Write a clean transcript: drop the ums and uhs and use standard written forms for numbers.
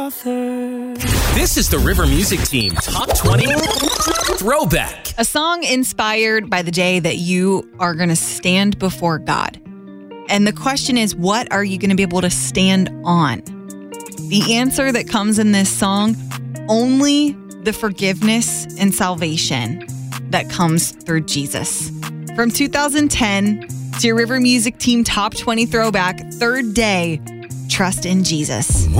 This is the River Music Team Top 20 Throwback. A song inspired by the day that you are going to stand before God. And the question is, what are you going to be able to stand on? The answer that comes in this song, only the forgiveness and salvation that comes through Jesus. From 2010 to your River Music Team Top 20 Throwback, third day, Trust in Jesus.